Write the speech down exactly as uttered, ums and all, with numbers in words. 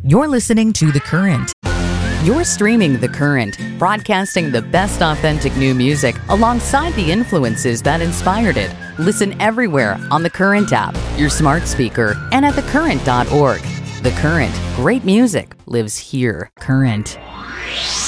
You're listening to The Current. You're streaming The Current, broadcasting the best authentic new music alongside the influences that inspired it. Listen everywhere on The Current app, your smart speaker, and at the current dot org. The Current, great music lives here. Current.